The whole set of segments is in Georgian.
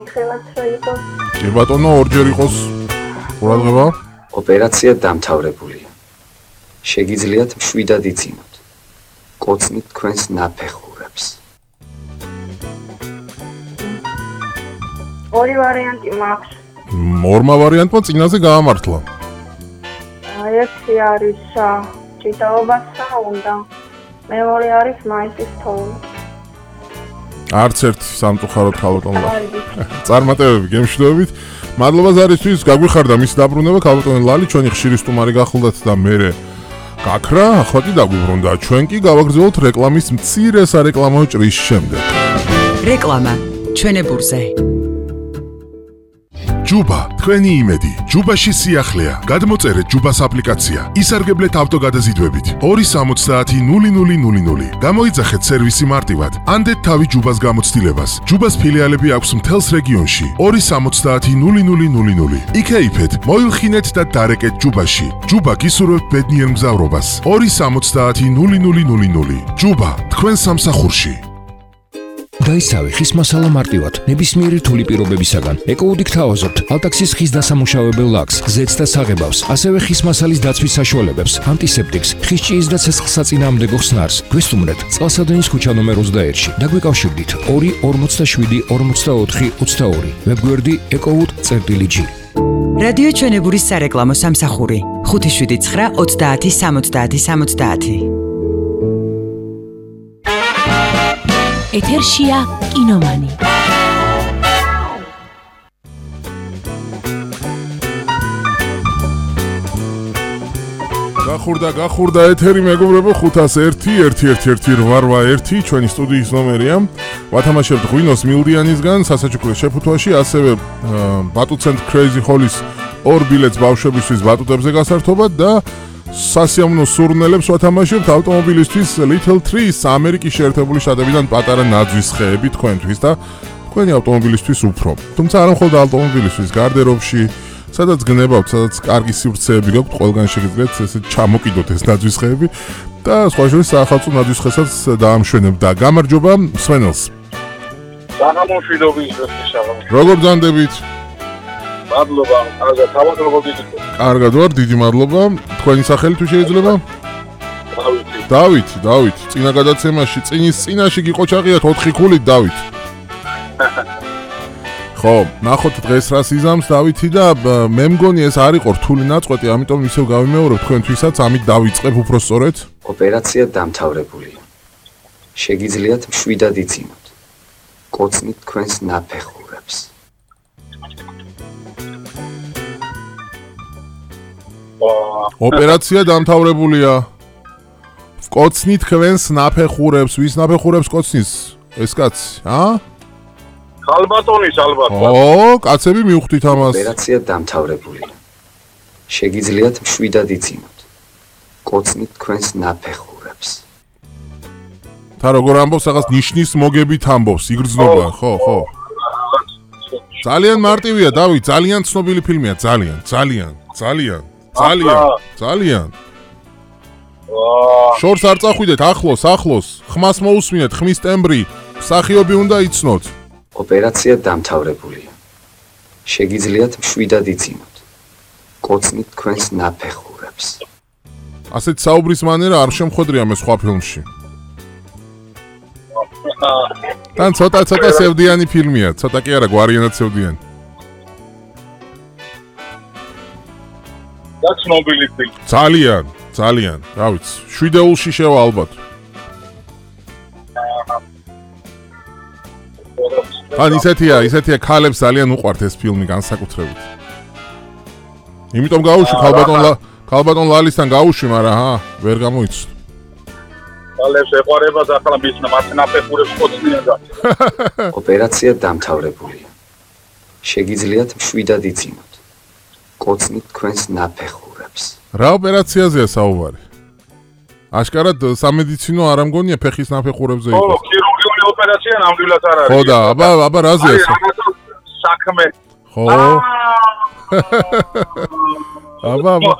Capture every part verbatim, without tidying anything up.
ხელაც რა იყო? კი ბატონო, ორჯერ იყოს ყურადღება. ოპერაცია დამთავრებულია. შეგიძლიათ მშვიდად იწინოთ. კოცნით თქვენს ნაფეხურებს. ორი ვარიანტი მაქვს. ორმა ვარიანტმა წინაზე გაამართლა. ერთი არის ჭიდაობასა უნდა. მეორე არის მაისის თოვლი. არც ერთ სამწუხაროდ ქალბატონო. წარმატებები გემშვიდობით. მადლობა ზარისთვის, გაგვიხარდა მის დაბრუნება ქალბატონი ლალი, ჩვენი ხშირი სტუმარი გახლდათ და მე გაქრა, ახლა კი დაგვიბრუნდა. ჩვენ კი გავაგრძელოთ რეკლამის მცირე სარეკლამო ჭრის შემდეგ. რეკლამა ჩვენებურზე. ჯუბა, თქვენი იმედი. ჯუბაში სიახლეა. გადმოწერეთ ჯუბას აპლიკაცია. ისარგებლეთ ავტოგადაზიდვებით. ორი სამოცდაათი ნული ნული ნული ნული. გამოიძახეთ სერვისი მარტივად. ანდეთ თავი ჯუბას გამოცდილებას. ჯუბას ფილიალები აქვს მთელს რეგიონში. ორი სამოცდაათი ნული ნული ნული ნული. იქეიფეთ, მოილხინეთ და დარეკეთ ჯუბაში. ჯუბა გისურვებთ ბედნიერ მგზავრობას. ორი სამოცდაათი ნული ნული ნული ნული. ჯუბა, თქვენ სამსახურში. გაისავი ხის მასალა მარტივად, ნებისმიერი რთული პირობებისაგან. ეკოუდი გთავაზობთ ალტაქსის ხის დასამუშავებელ ლაკს, ზეთს და საღებავს, ასევე ხის მასალის დაცვის საშუალებებს, ანტისეპტიკს, ხის ჭიის და ცეცხლსაწინააღმდეგო ხსნარს. გვესტუმრეთ წყალსადენის ქუჩა ნომერ ოცდაერთში. დაგვიკავშირდით ორი ორმოცდაშვიდი ორმოცდაოთხი ოცდაორი. ვებგვერდი ეკოუდი წერტილი ჯი. რადიო ჩვენებურის სარეკლამო სამსახური ხუთი შვიდი ცხრა ოცდაათი სამოცდაათი სამოცდაათი. ეთერშია კინომანი. გახურდა, გახურდა ეთერი მეგობრებო ხუთას ერთი ერთი ერთი ერთი რვა ერთი ჩვენი სტუდიის ნომერია. ვათამაშებთ ღვინოს მილდიანისგან სასაჩუქროს შეფუთვაში, ასევე ბატუტცენტ Crazy Hall-ის ორ ბილეთს ბავშვებისთვის ბატუტებზე გასართობად და სასიამოვნო სურნელებს ვათამაშებთ ავტომობილისთვის Little Trees ამერიკის შეერთებული შტატებიდან პატარა ნაძვის ხეები თქვენთვის და თქვენი ავტომობილისთვის უფრო. თუმცა არა მხოლოდ ავტომობილისთვის, გარდერობში, სადაც გნებავთ, სადაც კარგი სივრცეები გაქვთ, ყველგან შეგიძლიათ ესე ჩამოკიდოთ ეს ნაძვის ხეები და სხვა შორის საახალწლო ნაძვის ხესაც დაამშვენებთ და გამარჯობა მსმენელს. საღამოშვიდობის დღეს შაღამო. როგორ ძანდებით? მადლობა, კარგად, თავად როგორ გიგეთ? კარგად ვარ, დიდი მადლობა. თქვენი სახელი თუ შეიძლება? დავითი. დავითი, დავითი. წინა გადაცემაში, წინის წინაში გიყოჩაღიათ ოთხი ქულით დავით. ხო, ნახოთ დღეს რა სიზამს დავითი და მე მგონი ეს არ იყო რთული ნაწყვეტი, ამიტომ ისევ გავიმეორებ თქვენთვისაც, ამით დავიწყებ უფრო სწორედ. ოპერაცია დამთავრებულია. შეგიძლიათ მშვიდად იწინოთ. კოცნით თქვენს ნაფეხურებს. ოპერაცია დამთავრებულია. ვკოცნით თქვენს ნაფეხურებს, ვის ნაფეხურებს კოცნის? ეს კაცი, ა? ხალბატონის ალბათ. ო, კაცები მივხვდით ამას. ოპერაცია დამთავრებულია. შეგიძლიათ მშვიდად იწინოთ. კოცნით თქვენს ნაფეხურებს. თა როგორ ამბობს, რაღაც ნიშნის მოგებით ამბობს, იგრძნობა, ხო, ხო. ძალიან მარტივია, დავით, ძალიან ცნობილი ფილმია, ძალიან, ძალიან, ძალიან. ძალიან, ძალიან. შორს არ წახვიდეთ, ახლოს, ახლოს. ხმას მოусმინეთ, ხმის ტემბრი. მსახიობი უნდა იცნოთ. ოპერაცია დამთავრებულია. შეგიძლიათ მშვიდად იწინოთ. კოცნით თქვენს ნაფეხურებს. ასეთ საუბრის მანერა არ შემხვედრია მე სხვა ფილმში. თან ცოტა ცოტა სევდიანი ფილმია, ცოტა კი არა, გვარიანად სევდიანი. და ცნობილი ფილმი. ძალიან, ძალიან, რა ვიცი, შვიდეულში შევა ალბათ. ან ისეთია, ისეთია ქალებს ძალიან უყვართ ეს ფილმი განსაკუთრებით. იმიტომ გაუშვი ქალბატონ ქალბატონ ლალისთან გაუშვი, მაგრამ ჰა, ვერ გამოიცნო. ქალებს ეყარება და ახლა მის ნაფეხურებს კოცნიან და. ოპერაცია დამთავრებულია. შეგიძლიათ მშვიდად იწინოთ. კოცნით თქვენს ნაფეხურებს. რა ოპერაციაზეა საუბარი? აშკარად სამედიცინო არ ამგონია ფეხის ნაფეხურებზე იყო. ხო, ქირურგიული ოპერაცია ნამდვილად არ არის. ხო და აბა აბა რაზეა? საქმე. ხო. აბა აბა.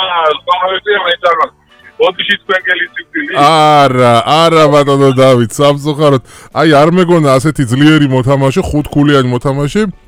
ოდიში თქვენ გელიციქილი? არა, არა ბატონო დავით, სამწუხაროდ. აი არ მეგონა ასეთი ძლიერი მოთამაშე, ხუთქულიანი მოთამაშე.